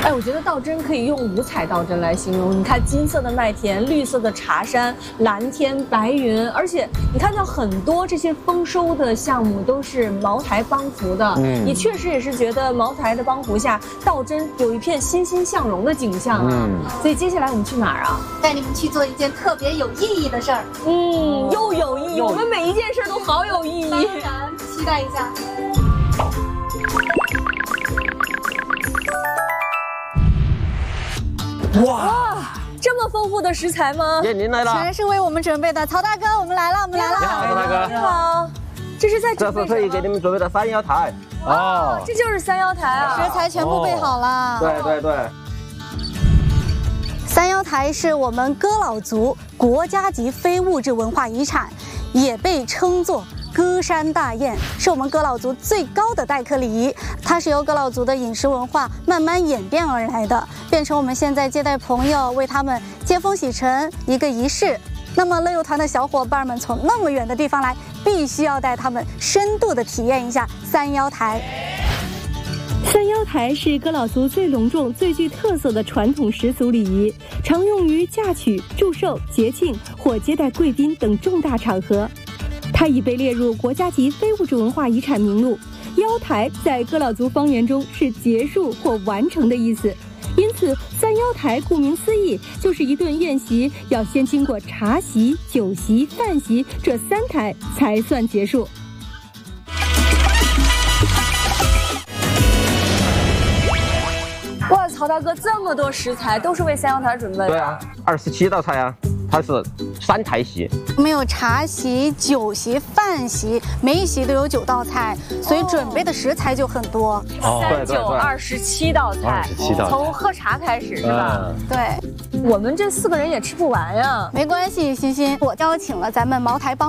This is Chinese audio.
哎，我觉得倒针可以用五彩倒针来形容。你看，金色的麦田，绿色的茶山，蓝天白云，而且你看到很多这些丰收的项目都是茅台帮扶的。你确实也是觉得茅台的帮扶下，倒针有一片欣欣向荣的景象啊。所以接下来我们去哪儿啊？ 带你们去做一件特别有意义的事儿。 又有意义，我们每一件事都好有意义。 当然，期待一下。 哇，这么丰富的食材吗？ 耶，您来了， 全是为我们准备的。曹大哥，我们来了，我们来了。 你好，曹大哥。 你好，这是在这是特意给你们准备的山药台。 哦，这就是山药台啊！ 食材全部备好了。 对对对。 三妖台是我们哥老族国家级非物质文化遗产，也被称作歌山大宴，是我们哥老族最高的待客礼仪。它是由哥老族的饮食文化慢慢演变而来的，变成我们现在接待朋友、为他们接风洗尘一个仪式。那么乐游团的小伙伴们从那么远的地方来，必须要带他们深度的体验一下三妖台。 三妖台是哥老族最隆重、最具特色的传统习俗礼仪，常用于嫁娶、祝寿、节庆或接待贵宾等重大场合。它已被列入国家级非物质文化遗产名录。妖台在哥老族方言中是结束或完成的意思，因此三妖台顾名思义，就是一顿宴席要先经过茶席、酒席、饭席这三台才算结束。 哇，曹大哥，这么多食材都是为三妖台准备的。 对啊，27道菜啊，它是3台席。 我们有茶席、酒席、饭席，每一席都有9道菜，所以准备的食材就很多。 3、9、27道菜 ，27道， 从喝茶开始是吧？ 对， 我们这4个人也吃不完呀。 没关系，欣欣，我邀请了咱们茅台帮